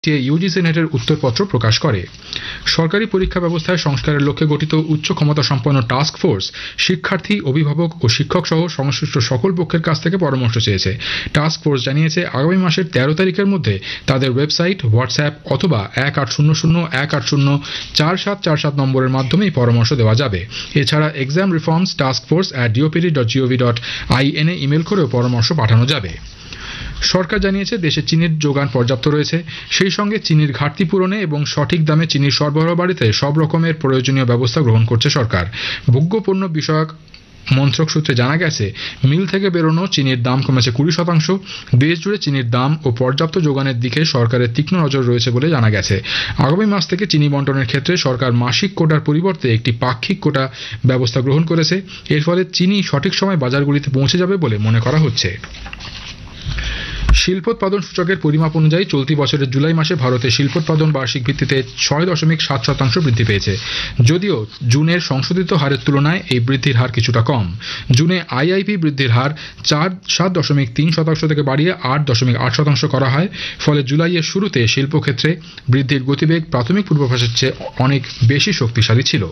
UGC নেটের উত্তরপত্র প্রকাশ করে। সরকারি পরীক্ষা ব্যবস্থায় সংস্কারের লক্ষ্যে গঠিত উচ্চ ক্ষমতা সম্পন্ন টাস্ক ফোর্স শিক্ষার্থী, অভিভাবক ও শিক্ষক সহ সংশ্লিষ্ট সকল পক্ষের কাছ থেকে পরামর্শ চেয়েছে। টাস্ক ফোর্স জানিয়েছে, আগামী মাসের 13 তারিখের মধ্যে তাদের ওয়েবসাইট, হোয়াটসঅ্যাপ অথবা 1800 180 4747 নম্বরের মাধ্যমে এই পরামর্শ দেওয়া যাবে। এছাড়া এক্সাম রিফর্মস taskforce@dopd.gov.in এ ইমেল করেও পরামর্শ পাঠানো যাবে। সরকার জানিয়েছে, দেশে চিনির যোগান পর্যাপ্ত রয়েছে। সেই সঙ্গে চিনির ঘাটতি পূরণে এবং সঠিক দামে চিনির সরবরাহ বাড়িতে সব রকমের প্রয়োজনীয় ব্যবস্থা গ্রহণ করছে সরকার। ভোগ্য পণ্য বিষয়ক মন্ত্রক সূত্রে জানা গেছে, মিল থেকে বেরোনো চিনির দাম কমেছে 20%। দেশ জুড়ে চিনির দাম ও পর্যাপ্ত যোগানের দিকে সরকারের তীক্ষ্ণ নজর রয়েছে বলে জানা গেছে। আগামী মাস থেকে চিনি বণ্টনের ক্ষেত্রে সরকার মাসিক কোটার পরিবর্তে একটি পাক্ষিক কোটা ব্যবস্থা গ্রহণ করেছে। এর ফলে চিনি সঠিক সময় বাজারগুলিতে পৌঁছে যাবে বলে মনে করা হচ্ছে। শিল্পোৎপাদন সূচকের পরিমাপ অনুযায়ী চলতি বছরের জুলাই মাসে ভারতে শিল্পোৎপাদন বার্ষিক ভিত্তিতে 6.7% বৃদ্ধি পেয়েছে। যদিও জুনের সংশোধিত হারের তুলনায় এই বৃদ্ধির হার কিছুটা কম। জুনে আইআইপি বৃদ্ধির হার 7.3% থেকে বাড়িয়ে 8.8% করা হয়। ফলে জুলাইয়ের শুরুতে শিল্পক্ষেত্রে বৃদ্ধির গতিবেগ প্রাথমিক পূর্বাভাসের চেয়ে অনেক বেশি শক্তিশালী ছিল।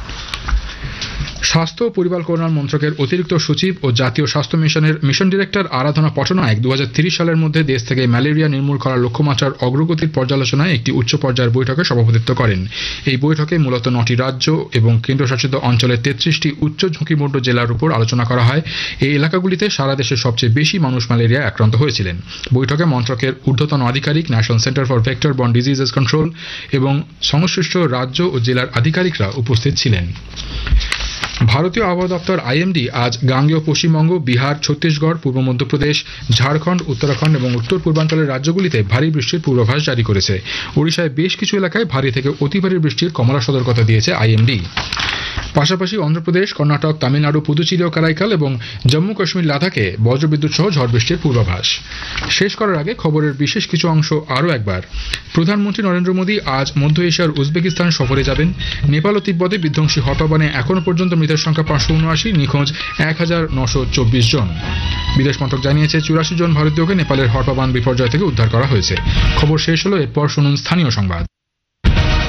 স্বাস্থ্য ও পরিবার কল্যাণ মন্ত্রকের অতিরিক্ত সচিব ও জাতীয় স্বাস্থ্য মিশনের মিশন ডিরেক্টর আরাধনা পটনায়ক 2030 সালের মধ্যে দেশ থেকে ম্যালেরিয়া নির্মূল করার লক্ষ্যমাত্রার অগ্রগতির পর্যালোচনায় একটি উচ্চ পর্যায়ের বৈঠকে সভাপতিত্ব করেন। এই বৈঠকে মূলত 9টি রাজ্য এবং কেন্দ্রশাসিত অঞ্চলের 33টি উচ্চ ঝুঁকিপূর্ণ জেলার উপর আলোচনা করা হয়। এই এলাকাগুলিতে সারা দেশে সবচেয়ে বেশি মানুষ ম্যালেরিয়ায় আক্রান্ত হয়েছিলেন। বৈঠকে মন্ত্রকের ঊর্ধ্বতন আধিকারিক, national centre for vector borne diseases control এবং সংশ্লিষ্ট রাজ্য ও জেলার আধিকারিকরা উপস্থিত ছিলেন। ভারতীয় আবহাওয়া দপ্তর আইএমডি আজ গাঙ্গেয় পশ্চিমবঙ্গ, বিহার, ছত্তিশগড়, পূর্ব মধ্যপ্রদেশ, ঝাড়খণ্ড, উত্তরাখণ্ড এবং উত্তর পূর্বাঞ্চলের রাজ্যগুলিতে ভারী বৃষ্টির পূর্বাভাস জারি করেছে। ওড়িশায় বেশ কিছু এলাকায় ভারী থেকে অতি ভারী বৃষ্টির কমলা সতর্কতা দিয়েছে আইএমডি। পাশাপাশি অন্ধ্রপ্রদেশ, কর্ণাটক, তামিলনাড়ু, পুদুচেরি ও কারাইকাল এবং জম্মু কাশ্মীর, লাদাখে বজ্রবিদ্যুৎ সহ ঝড় বৃষ্টির পূর্বাভাস। শেষ করার আগে খবরের বিশেষ কিছু অংশ আরও একবার। প্রধানমন্ত্রী নরেন্দ্র মোদী আজ মধ্য এশিয়ার উজবেকিস্তান সফরে যাবেন। নেপাল ও তিব্বতে বিধ্বংসী হটবানে এখনও পর্যন্ত মৃতের সংখ্যা 579, নিখোঁজ 1924 জন। বিদেশ মন্ত্রক জানিয়েছে, 84 জন ভারতীয়কে নেপালের হটবান বিপর্যয় থেকে উদ্ধার করা হয়েছে। খবর শেষ হলো, এরপর শুনুন স্থানীয় সংবাদ।